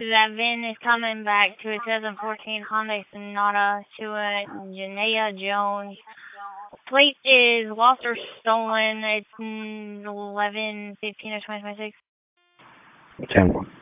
That VIN is coming back to a 2014 Hyundai Sonata to a Janaea Jones. Plate is lost or stolen. It's 11/15 of 2026. 10-1.